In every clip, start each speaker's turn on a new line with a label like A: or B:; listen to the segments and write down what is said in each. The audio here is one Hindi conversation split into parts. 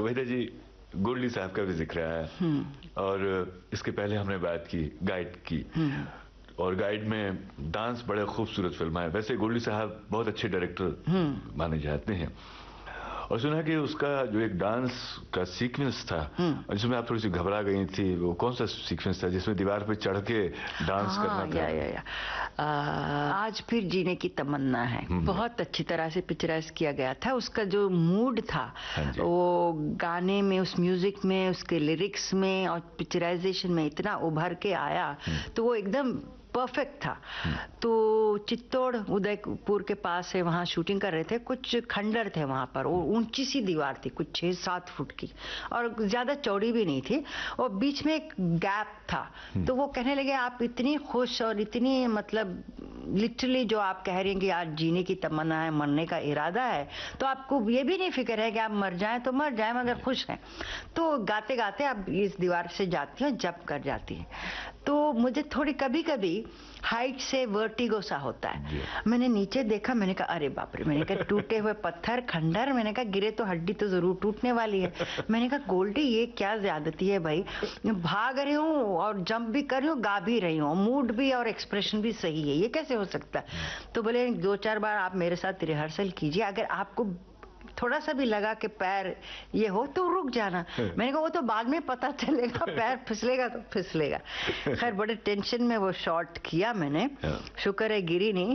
A: वहीदा जी, गोल्डी साहब का भी जिक्र आया और इसके पहले हमने बात की गाइड की, और गाइड में डांस बड़े खूबसूरत फिल्म है। वैसे गोल्डी साहब बहुत अच्छे डायरेक्टर माने जाते हैं, और सुना कि उसका जो एक डांस का सीक्वेंस था जिसमें आप थोड़ी सी घबरा गई थी, वो कौन सा सीक्वेंस था जिसमें दीवार पे चढ़ के डांस करना था?
B: आज फिर जीने की तमन्ना है, बहुत अच्छी तरह से पिक्चराइज किया गया था। उसका जो मूड था वो गाने में, उस म्यूजिक में, उसके लिरिक्स में और पिक्चराइजेशन में इतना उभर के आया, तो वो एकदम परफेक्ट था। तो चित्तौड़ उदयपुर के पास है, वहाँ शूटिंग कर रहे थे। कुछ खंडर थे वहाँ पर, वो ऊंची सी दीवार थी, कुछ 6-7 फुट की, और ज्यादा चौड़ी भी नहीं थी, और बीच में एक गैप था। तो वो कहने लगे आप इतनी खुश और इतनी, मतलब लिटरली जो आप कह रही हैं कि आज जीने की तमन्ना है, मरने का इरादा है, तो आपको ये भी नहीं फिक्र है कि आप मर जाएं तो मर जाएं, मगर खुश हैं। तो गाते गाते आप इस दीवार से जाती हैं, जंप कर जाती हैं। तो मुझे थोड़ी कभी कभी हाइट से वर्टिगो सा होता है। मैंने नीचे देखा, मैंने कहा अरे बाप रे, मैंने कहा टूटे हुए पत्थर, खंडर, मैंने कहा गिरे तो हड्डी तो जरूर टूटने वाली है। मैंने कहा गोल्डी ये क्या ज्यादती है भाई, भाग रही हूँ और जंप भी कर रही हूँ, गा भी रही हूँ, मूड भी और एक्सप्रेशन भी सही है, ये कैसे हो सकता है? तो बोले 2-4 बार आप मेरे साथ रिहर्सल कीजिए, अगर आपको थोड़ा सा भी लगा कि पैर ये हो तो रुक जाना। मैंने कहा वो तो बाद में पता चलेगा, पैर फिसलेगा तो फिसलेगा। खैर बड़े टेंशन में वो शॉट किया मैंने, शुक्र है गिरी नहीं।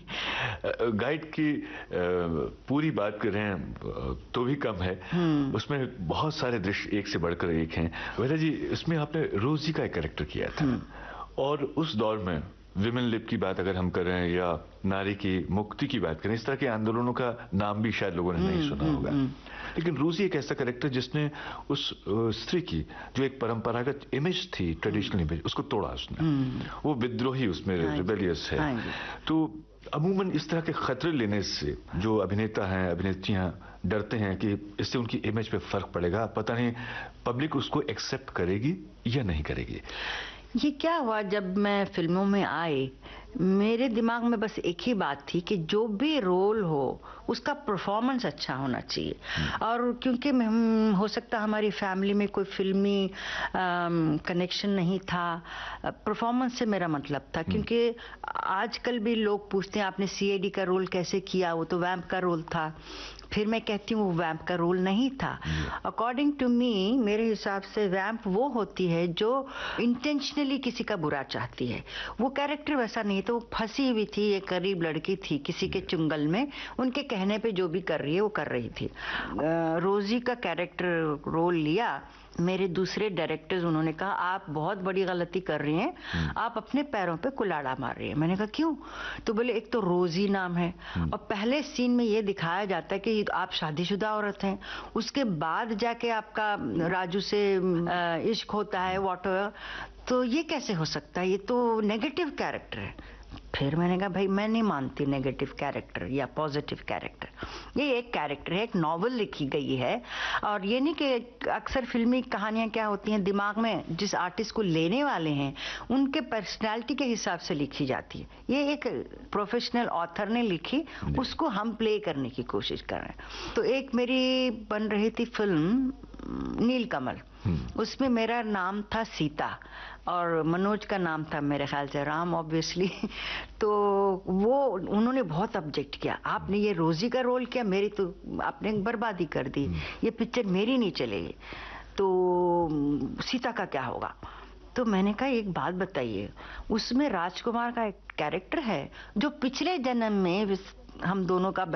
A: गाइड की पूरी बात कर रहे हैं तो भी कम है, उसमें बहुत सारे दृश्य एक से बढ़कर एक हैं। वहीदा जी, इसमें आपने रोजी का एक कैरेक्टर किया था, और उस दौर में विमेन लिप की बात अगर हम करें या नारी की मुक्ति की बात करें, इस तरह के आंदोलनों का नाम भी शायद लोगों ने नहीं सुना होगा, लेकिन रोजी एक ऐसा कैरेक्टर जिसने उस स्त्री की जो एक परंपरागत इमेज थी, ट्रेडिशनल इमेज, उसको तोड़ा उसने। वो विद्रोही उसमें रिबेलियस है। तो अमूमन इस तरह के खतरे लेने से जो अभिनेता हैं, अभिनेत्रियां डरते हैं कि इससे उनकी इमेज पे फर्क पड़ेगा, पता नहीं पब्लिक उसको एक्सेप्ट करेगी या नहीं करेगी।
B: ये क्या हुआ, जब मैं फिल्मों में आई, मेरे दिमाग में बस एक ही बात थी कि जो भी रोल हो उसका परफॉर्मेंस अच्छा होना चाहिए। और क्योंकि हो सकता हमारी फैमिली में कोई फिल्मी कनेक्शन नहीं था, परफॉर्मेंस से मेरा मतलब था। क्योंकि आजकल भी लोग पूछते हैं आपने सीआईडी का रोल कैसे किया, वो तो वैम्प का रोल था। फिर मैं कहती हूँ वो वैम्प का रोल नहीं था। अकॉर्डिंग टू मी, मेरे हिसाब से वैम्प वो होती है जो इंटेंशनली किसी का बुरा चाहती है। वो कैरेक्टर वैसा नहीं, तो फंसी हुई थी, एक गरीब लड़की थी किसी के चुंगल में, उनके कहने पे जो भी कर रही है वो कर रही थी। रोजी का कैरेक्टर रोल लिया, मेरे दूसरे डायरेक्टर्स उन्होंने कहा आप बहुत बड़ी गलती कर रही हैं, आप अपने पैरों पे कुल्हाड़ा मार रही हैं। मैंने कहा क्यों? तो बोले एक तो रोजी नाम है, और पहले सीन में ये दिखाया जाता है कि आप शादीशुदा औरत हैं, उसके बाद जाके आपका राजू से इश्क होता है, व्हाटएवर, तो ये कैसे हो सकता है? ये तो नेगेटिव कैरेक्टर है। फिर मैंने कहा भाई मैं नहीं मानती नेगेटिव कैरेक्टर या पॉजिटिव कैरेक्टर, ये एक कैरेक्टर है, एक नॉवल लिखी गई है। और ये नहीं कि अक्सर फिल्मी कहानियां क्या होती हैं, दिमाग में जिस आर्टिस्ट को लेने वाले हैं उनके पर्सनालिटी के हिसाब से लिखी जाती है। ये एक प्रोफेशनल ऑथर ने लिखी, उसको हम प्ले करने की कोशिश कर रहे हैं। तो एक मेरी बन रही थी फिल्म नीलकमल, उसमें मेरा नाम था सीता और मनोज का नाम था मेरे ख्याल से राम, ऑब्वियसली। तो वो उन्होंने बहुत ऑब्जेक्ट किया, आपने ये रोजी का रोल किया, मेरी तो आपने बर्बादी कर दी, ये पिक्चर मेरी नहीं चलेगी, तो सीता का क्या होगा? तो मैंने कहा एक बात बताइए, उसमें राजकुमार का एक कैरेक्टर है जो पिछले जन्म में हम दोनों का